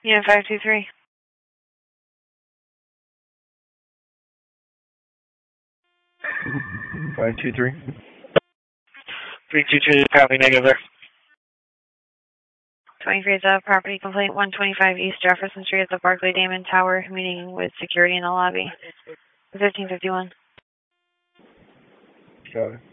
Yeah, 523. 523. 322, copy, negative there. 23 is a property complaint, 125 East Jefferson Street at the Barclay Damon Tower, meeting with security in the lobby. 1551. Got it.